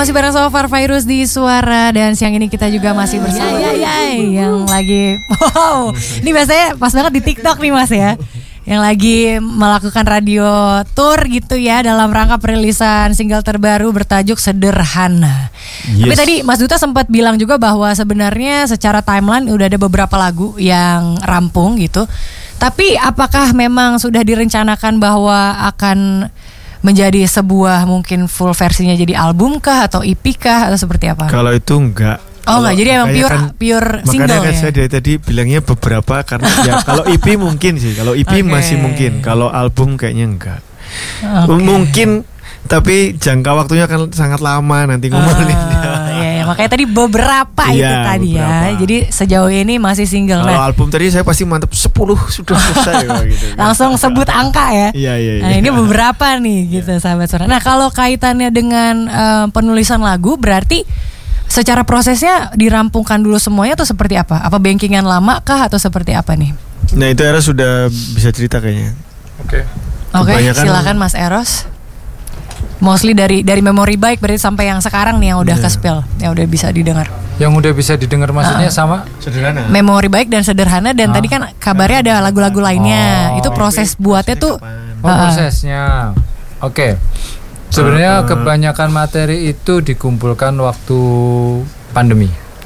masih bareng sama Far Virus di Suara. Dan siang ini kita juga masih bersama yang lagi, wow, ini biasanya pas banget di TikTok nih Mas ya, yang lagi melakukan radio tour gitu ya, dalam rangka perilisan single terbaru bertajuk Sederhana. Tapi tadi Mas Duta sempat bilang juga bahwa sebenarnya secara timeline udah ada beberapa lagu yang rampung gitu. Tapi apakah memang sudah direncanakan bahwa akan menjadi sebuah mungkin full versinya jadi album kah atau EP kah atau seperti apa? Kalau itu enggak. Oh enggak, jadi emang pure single makanya kan ya? saya dari tadi bilangnya beberapa karena ya kalau EP mungkin sih. Kalau EP masih mungkin. Kalau album kayaknya enggak. Mungkin, tapi jangka waktunya akan sangat lama nanti ngomongnya. Iya, makanya tadi beberapa itu tadi beberapa. Ya. Jadi sejauh ini masih single. Kalau album tadi saya pasti mantap 10 sudah selesai gitu. Langsung sebut angka ya. Iya. Nah, ini beberapa nih gitu sahabat Suara. Nah, kalau kaitannya dengan penulisan lagu berarti secara prosesnya dirampungkan dulu semuanya atau seperti apa? Apa bankingan lama kah atau seperti apa nih? Nah, itu Eros sudah bisa cerita kayaknya. Oke, silakan Mas Eros. Mostly dari memori baik berarti sampai yang sekarang nih yang udah ke-spill, yang udah bisa didengar. Yang udah bisa didengar maksudnya sama Sederhana. Memori baik dan Sederhana dan tadi kan kabarnya ada lagu-lagu lainnya. Itu proses buatnya tuh prosesnya. Oke. Sebenarnya kebanyakan materi itu dikumpulkan waktu pandemi.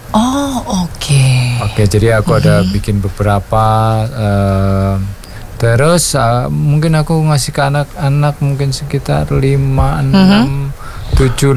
Oke, jadi aku ada bikin beberapa terus mungkin aku ngasih ke anak-anak mungkin sekitar 5, 6, 7,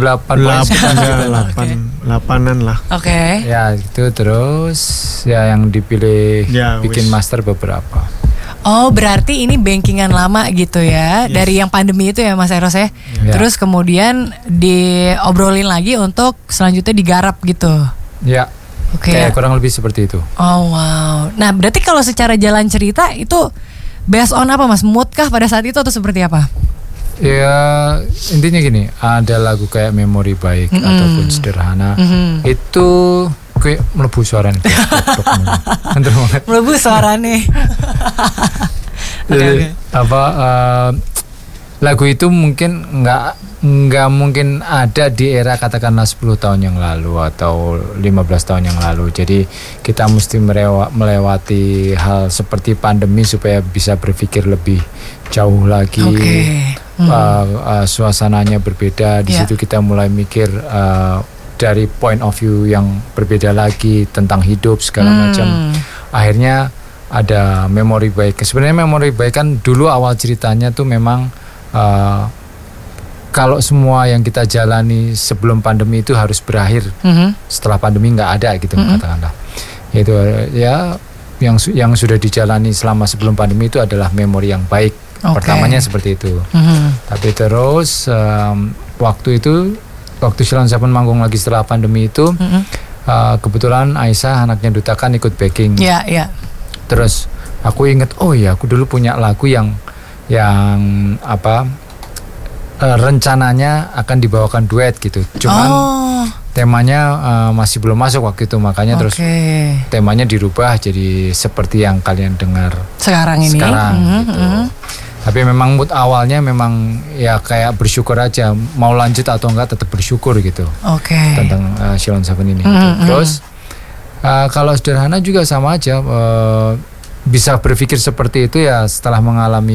8an lah. Oke. Ya itu terus ya yang dipilih bikin master beberapa. Oh berarti ini bankingan lama gitu ya. Dari yang pandemi itu ya Mas Eros ya. Terus kemudian diobrolin lagi untuk selanjutnya digarap gitu. Ya. Oke. Kayak kurang lebih seperti itu. Oh wow. Nah berarti kalau secara jalan cerita itu based on apa Mas? Mood kah pada saat itu atau seperti apa? Ya intinya gini, ada lagu kayak Memori Baik ataupun Sederhana itu kayak melebu suara nih. Melebu suara nih. Okay. Lagu itu mungkin nggak mungkin ada di era katakanlah 10 tahun yang lalu atau 15 tahun yang lalu. Jadi kita mesti melewati hal seperti pandemi supaya bisa berpikir lebih jauh lagi. Suasananya berbeda. Di situ kita mulai mikir dari point of view yang berbeda lagi tentang hidup segala macam. Akhirnya ada Memori Baik. Sebenarnya Memori Baik kan dulu awal ceritanya tuh memang kalau semua yang kita jalani sebelum pandemi itu harus berakhir, setelah pandemi nggak ada gitu katakanlah. Itu ya yang sudah dijalani selama sebelum pandemi itu adalah memori yang baik. Pertamanya seperti itu. Tapi terus waktu Shilon Seven manggung lagi setelah pandemi itu, kebetulan Aisyah anaknya Duta kan ikut backing. Iya. Terus aku inget, aku dulu punya lagu yang rencananya akan dibawakan duet gitu. Cuman temanya masih belum masuk waktu itu, makanya terus temanya dirubah jadi seperti yang kalian dengar sekarang ini. Gitu. Tapi memang mood awalnya memang ya kayak bersyukur aja, mau lanjut atau enggak tetap bersyukur gitu. Tentang Shilon Seven ini. Terus kalau Sederhana juga sama aja, bisa berpikir seperti itu ya setelah mengalami